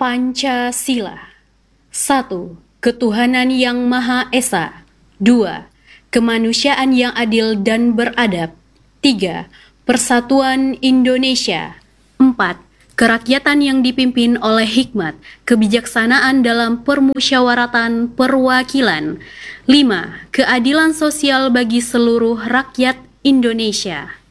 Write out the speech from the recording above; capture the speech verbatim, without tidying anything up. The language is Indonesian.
Pancasila. Satu. Ketuhanan yang Maha Esa. Dua. Kemanusiaan yang adil dan beradab. Tiga. Persatuan Indonesia. Empat. Kerakyatan yang dipimpin oleh hikmat, kebijaksanaan dalam permusyawaratan perwakilan. Lima. Keadilan sosial bagi seluruh rakyat Indonesia.